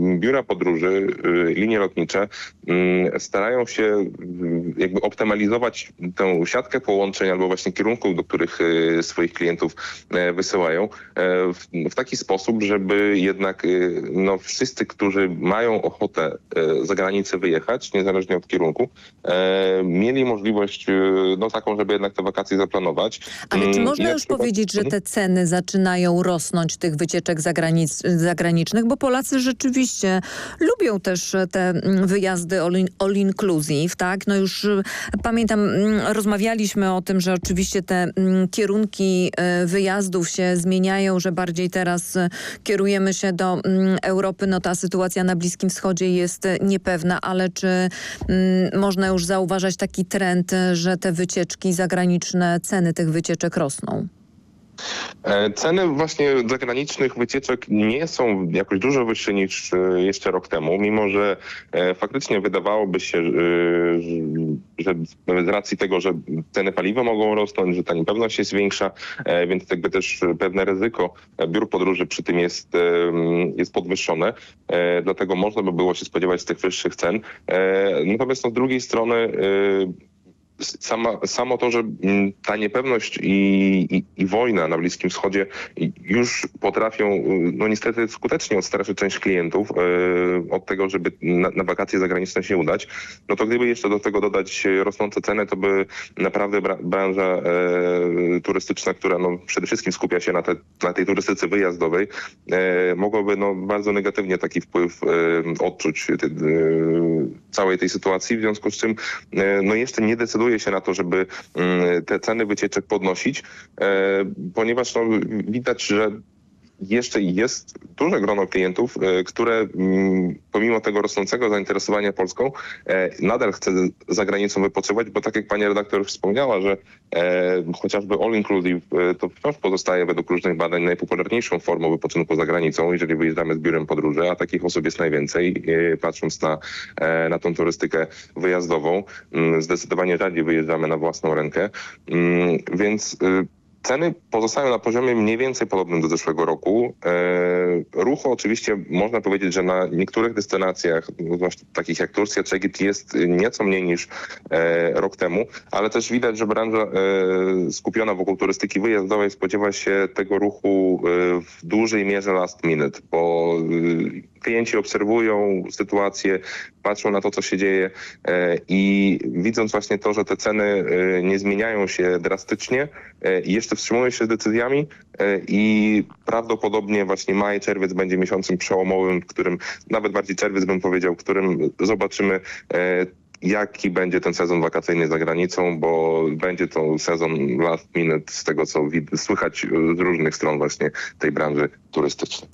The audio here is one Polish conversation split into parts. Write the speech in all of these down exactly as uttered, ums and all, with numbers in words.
biura podróży, linie lotnicze starają się jakby optymalizować tę siatkę połączeń albo właśnie kierunków, do których swoich klientów wysyłają w, w taki sposób, żeby jednak no, wszyscy, którzy mają ochotę za granicę wyjechać, niezależnie od kierunku, mieli możliwość no, taką, żeby jednak te wakacje zaplanować. Ale czy można I już przykład... powiedzieć, że te ceny zaczynają rosnąć tych wycieczek zagranic zagranicznych? Bo Polacy rzeczywiście lubią też te wyjazdy all, in, all inclusive, tak? No już pamiętam, rozmawialiśmy o tym, że oczywiście te kierunki wyjazdów się zmieniają, że bardziej teraz kierujemy się do Europy. No ta sytuacja na Bliskim Wschodzie jest niepewna, ale czy mm, można już zauważać taki trend, że te wycieczki zagraniczne, ceny tych wycieczek rosną? Ceny właśnie zagranicznych wycieczek nie są jakoś dużo wyższe niż jeszcze rok temu, mimo że faktycznie wydawałoby się, że z racji tego, że ceny paliwa mogą rosnąć, że ta niepewność jest większa, więc jakby też pewne ryzyko biur podróży przy tym jest, jest podwyższone, dlatego można by było się spodziewać tych wyższych cen. Natomiast no, z drugiej strony Sama, samo to, że ta niepewność i, i, i wojna na Bliskim Wschodzie już potrafią no niestety skutecznie odstraszyć część klientów e, od tego, żeby na, na wakacje zagraniczne się udać, no to gdyby jeszcze do tego dodać rosnące ceny, to by naprawdę bra branża e, turystyczna, która no przede wszystkim skupia się na, te, na tej turystyce wyjazdowej, e, mogłaby no bardzo negatywnie taki wpływ e, odczuć te, e, całej tej sytuacji, w związku z czym e, no jeszcze nie decyduje się na to, żeby te ceny wycieczek podnosić, ponieważ no, widać, że jeszcze jest duże grono klientów, które pomimo tego rosnącego zainteresowania Polską nadal chce za granicą wypoczywać, bo tak jak pani redaktor wspomniała, że chociażby all inclusive to wciąż pozostaje według różnych badań najpopularniejszą formą wypoczynku za granicą, jeżeli wyjeżdżamy z biurem podróży, a takich osób jest najwięcej, patrząc na, na tą turystykę wyjazdową. Zdecydowanie rzadziej wyjeżdżamy na własną rękę, więc ceny pozostają na poziomie mniej więcej podobnym do zeszłego roku. E, ruchu oczywiście można powiedzieć, że na niektórych destynacjach, zwłaszcza takich jak Turcja czy Egipt, jest nieco mniej niż e, rok temu, ale też widać, że branża e, skupiona wokół turystyki wyjazdowej spodziewa się tego ruchu e, w dużej mierze last minute, bo e, klienci obserwują sytuację, patrzą na to, co się dzieje e, i widząc właśnie to, że te ceny e, nie zmieniają się drastycznie, e, jeszcze wstrzymują się z decyzjami e, i prawdopodobnie właśnie maj, czerwiec będzie miesiącem przełomowym, w którym, nawet bardziej czerwiec bym powiedział, w którym zobaczymy e, jaki będzie ten sezon wakacyjny za granicą, bo będzie to sezon last minute z tego, co słychać z różnych stron właśnie tej branży turystycznej.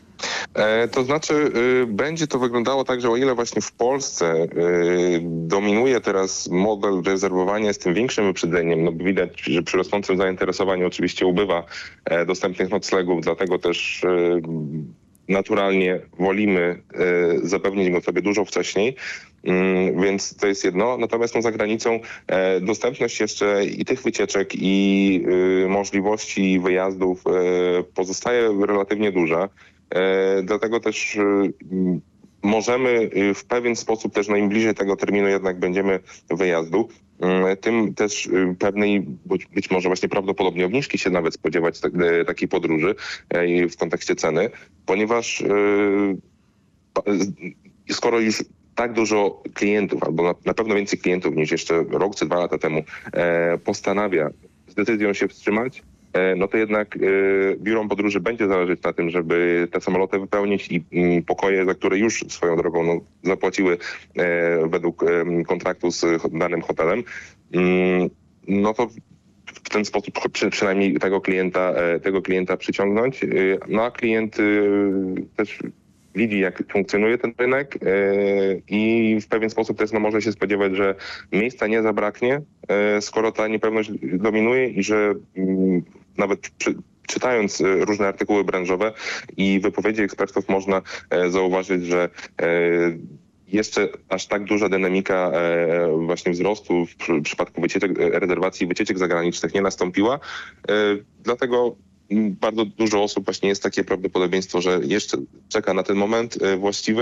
E, to znaczy y, będzie to wyglądało tak, że o ile właśnie w Polsce y, dominuje teraz model rezerwowania z tym większym wyprzedzeniem, no widać, że przy rosnącym zainteresowaniu oczywiście ubywa e, dostępnych noclegów, dlatego też y, naturalnie wolimy y, zapewnić go sobie dużo wcześniej. Mm, więc to jest jedno. Natomiast no, za granicą e, dostępność jeszcze i tych wycieczek i y, możliwości wyjazdów e, pozostaje relatywnie duża. E, dlatego też y, możemy w pewien sposób też no im bliżej tego terminu jednak będziemy wyjazdu, y, tym też y, pewnej być, być może właśnie prawdopodobnie obniżki się nawet spodziewać tak, y, takiej podróży y, w kontekście ceny, ponieważ y, skoro już tak dużo klientów, albo na, na pewno więcej klientów niż jeszcze rok czy dwa lata temu e, postanawia z decyzją się wstrzymać, e, no to jednak e, biurom podróży będzie zależeć na tym, żeby te samoloty wypełnić i m, pokoje, za które już swoją drogą no, zapłaciły e, według e, kontraktu z danym hotelem, m, no to w ten sposób przy, przynajmniej tego klienta, e, tego klienta przyciągnąć. E, no a klient e, też widzi, jak funkcjonuje ten rynek yy, i w pewien sposób też no, może się spodziewać, że miejsca nie zabraknie, yy, skoro ta niepewność dominuje i że yy, nawet przy, czytając yy, różne artykuły branżowe i wypowiedzi ekspertów można yy, zauważyć, że yy, jeszcze aż tak duża dynamika e, właśnie wzrostu w, w przypadku wycieczek, rezerwacji wycieczek zagranicznych nie nastąpiła. E, dlatego bardzo dużo osób właśnie jest takie prawdopodobieństwo, że jeszcze czeka na ten moment właściwy.